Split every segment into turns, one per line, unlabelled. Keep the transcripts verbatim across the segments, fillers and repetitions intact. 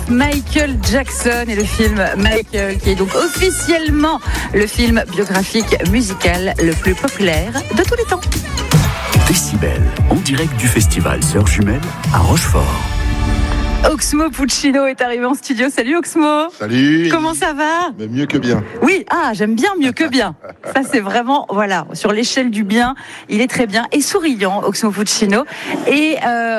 Michael Jackson et le film Michael, qui est donc officiellement le film biographique musical le plus populaire de tous les temps.
Décibel, en direct du festival Sœurs Jumelles à Rochefort.
Oxmo Puccino est arrivé en studio. Salut Oxmo.
Salut.
Comment ça va?
Mais mieux que bien.
Oui, ah, j'aime bien mieux que bien. Ça, c'est vraiment, voilà, sur l'échelle du bien, il est très bien et souriant, Oxmo Puccino. Et euh,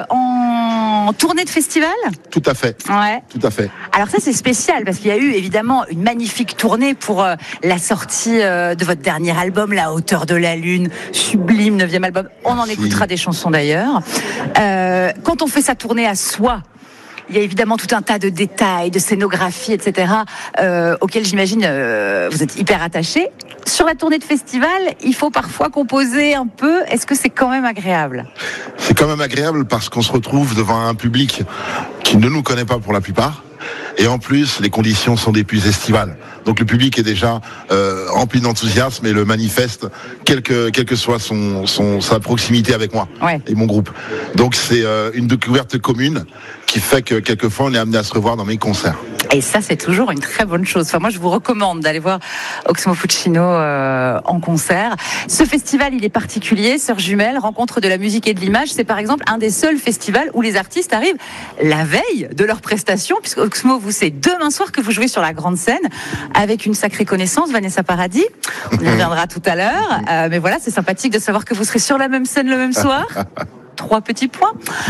en tournée de festival?
Tout à fait.
Ouais.
Tout à fait.
Alors ça, c'est spécial parce qu'il y a eu évidemment une magnifique tournée pour euh, la sortie euh, de votre dernier album, La Hauteur de la Lune, sublime neuvième album. On en
Merci.
écoutera des chansons d'ailleurs. Euh, quand on fait sa tournée à soi, il y a évidemment tout un tas de détails, de scénographie, et cetera, euh, auxquels j'imagine euh, vous êtes hyper attachés. Sur la tournée de festival, il faut parfois composer un peu. Est-ce que c'est quand même agréable?
C'est quand même agréable parce qu'on se retrouve devant un public qui ne nous connaît pas pour la plupart. Et en plus, les conditions sont des plus estivales. Donc le public est déjà euh, rempli d'enthousiasme et le manifeste, quelle que, quelle que soit son, son, sa proximité avec moi
Ouais.
et mon groupe. Donc c'est euh, une découverte commune qui fait que quelquefois on est amené à se revoir dans mes concerts.
Et ça, c'est toujours une très bonne chose. Enfin, moi, je vous recommande d'aller voir Oxmo Puccino euh, en concert. Ce festival, il est particulier. Sœurs Jumelles, rencontre de la musique et de l'image. C'est par exemple un des seuls festivals où les artistes arrivent la veille de leur prestation, puisque Oxmo, vous, c'est demain soir que vous jouez sur la grande scène avec une sacrée connaissance, Vanessa Paradis. On y reviendra tout à l'heure. Euh, mais voilà, c'est sympathique de savoir que vous serez sur la même scène le même soir. Trois petits points.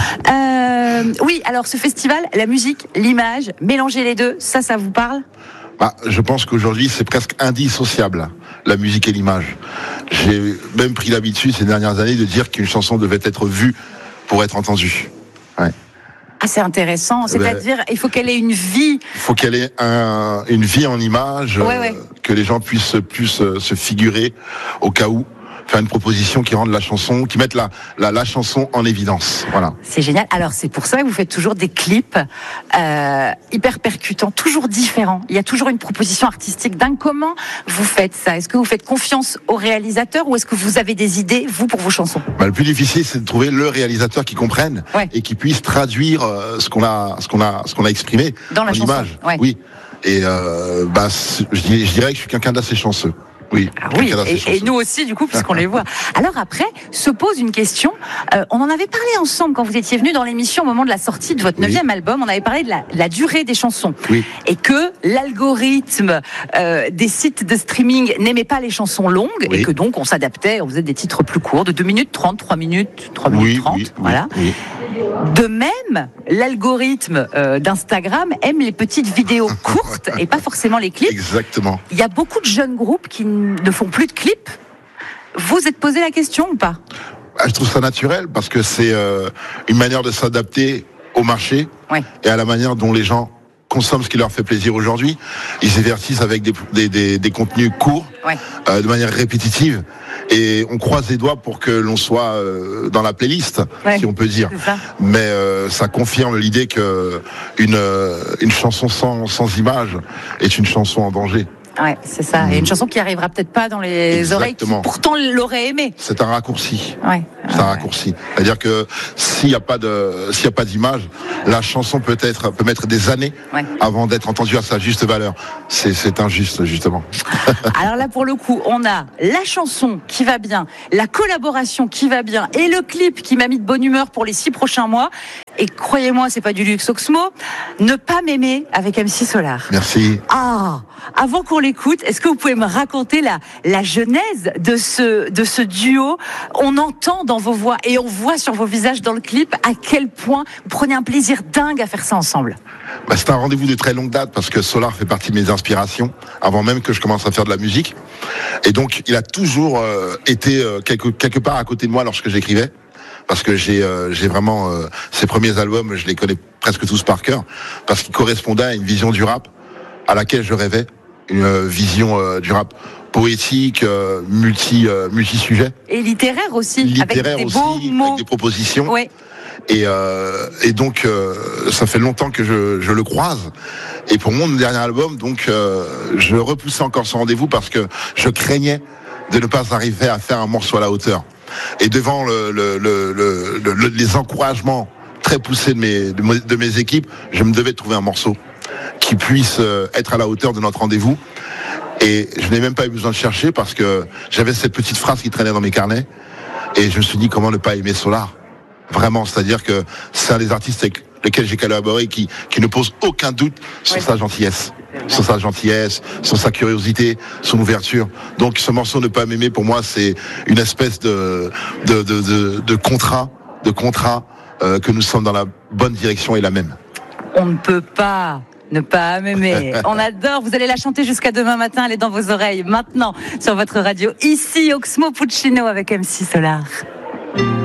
Euh, oui, alors ce festival, la musique, l'image, mélanger les deux, ça, ça vous parle?
Bah, je pense qu'aujourd'hui, c'est presque indissociable, la musique et l'image. J'ai même pris l'habitude ces dernières années de dire qu'une chanson devait être vue pour être entendue. Ouais.
Ah, c'est intéressant. C'est-à-dire, il faut qu'elle ait une vie.
Il faut qu'elle ait un, une vie en image,
Ouais, ouais.
euh, que les gens puissent plus euh, se figurer au cas où. Faire une proposition qui rende la chanson, qui mette la, la, la chanson en évidence. Voilà.
C'est génial. Alors, c'est pour ça que vous faites toujours des clips euh, hyper percutants, toujours différents. Il y a toujours une proposition artistique dingue. Comment vous faites ça? Est-ce que vous faites confiance au réalisateur ou est-ce que vous avez des idées, vous, pour vos chansons?
Bah, le plus difficile, c'est de trouver le réalisateur qui comprenne
Ouais.
et qui puisse traduire euh, ce qu'on a, ce qu'on a, ce qu'on a exprimé
Dans la
en
chanson,
image.
ouais.
Oui. Et euh, bah, je dirais, je dirais que je suis quelqu'un d'assez chanceux. Oui,
Ah oui,
quelqu'un d'assez
et, et
chanceux.
nous aussi, du coup, puisqu'on les voit. Alors après, se pose une question. Euh, on en avait parlé ensemble quand vous étiez venu dans l'émission au moment de la sortie de votre
Oui.
neuvième album. On avait parlé de la, de la durée des chansons.
Oui.
Et que l'algorithme euh, des sites de streaming n'aimait pas les chansons longues.
Oui.
Et que donc, on s'adaptait, on faisait des titres plus courts, de deux minutes trente, trois minutes, trois
Oui,
minutes trente.
oui, oui,
voilà.
oui.
De même, l'algorithme euh, d'Instagram aime les petites vidéos courtes et pas forcément les clips.
Exactement.
Il y a beaucoup de jeunes groupes qui ne font plus de clips. Vous êtes posé la question ou pas?
Ah, je trouve ça naturel parce que c'est euh, une manière de s'adapter au marché
Ouais.
et à la manière dont les gens consomment ce qui leur fait plaisir aujourd'hui. Ils s'évertissent avec des, des, des, des contenus courts,
Ouais.
euh, de manière répétitive. Et on croise les doigts pour que l'on soit euh, dans la playlist,
Ouais,
si on peut dire.
c'est ça.
Mais euh, ça confirme l'idée que une, euh, une chanson sans, sans image est une chanson en danger.
Ouais, c'est ça. Et une chanson qui arrivera peut-être pas dans les
Exactement.
oreilles qui pourtant l'auraient aimé.
C'est un raccourci.
Ouais.
C'est un raccourci. C'est-à-dire que s'il n'y a pas de, s'il y a pas d'image, la chanson peut être, peut mettre des années
Ouais.
avant d'être entendue à sa juste valeur. C'est, c'est injuste, justement.
Alors là, pour le coup, on a la chanson qui va bien, la collaboration qui va bien et le clip qui m'a mis de bonne humeur pour les six prochains mois. Et croyez-moi, c'est pas du luxe, Oxmo. Ne pas m'aimer avec M C Solar.
Merci.
Ah, avant qu'on l'écoute, est-ce que vous pouvez me raconter la, la genèse de ce, de ce duo? On entend dans vos voix et on voit sur vos visages dans le clip à quel point vous prenez un plaisir dingue à faire ça ensemble.
Bah, c'est un rendez-vous de très longue date parce que Solar fait partie de mes inspirations avant même que je commence à faire de la musique. Et donc, il a toujours euh, été euh, quelque, quelque part à côté de moi lorsque j'écrivais. Parce que j'ai euh, j'ai vraiment euh, ces premiers albums, je les connais presque tous par cœur, parce qu'ils correspondaient à une vision du rap à laquelle je rêvais, une euh, vision euh, du rap poétique, euh, multi euh, multi sujet,
Et littéraire aussi,
littéraire
avec des
aussi,
beaux mots.
avec des propositions.
Ouais.
Et euh, et donc euh, ça fait longtemps que je je le croise. Et pour mon dernier album, donc euh, je repoussais encore ce rendez-vous parce que je craignais de ne pas arriver à faire un morceau à la hauteur. Et devant le, le, le, le, le, les encouragements très très poussé de mes, de mes, de mes équipes, je me devais de trouver un morceau qui puisse euh, être à la hauteur de notre rendez-vous. Et je n'ai même pas eu besoin de chercher parce que j'avais cette petite phrase qui traînait dans mes carnets. Et je me suis dit, comment ne pas aimer Solar ? Vraiment, c'est-à-dire que c'est un des artistes avec lesquels j'ai collaboré qui, qui ne pose aucun doute sur oui. sa gentillesse. Sur sa gentillesse, sur sa curiosité, son ouverture. Donc ce morceau Ne pas m'aimer, pour moi, c'est une espèce de, de, de, de, de contrat, de contrat euh, que nous sommes dans la bonne direction et la même.
On ne peut pas ne pas m'aimer. On adore. Vous allez la chanter jusqu'à demain matin. Elle est dans vos oreilles maintenant sur votre radio. Ici, Oxmo Puccino avec M C Solar.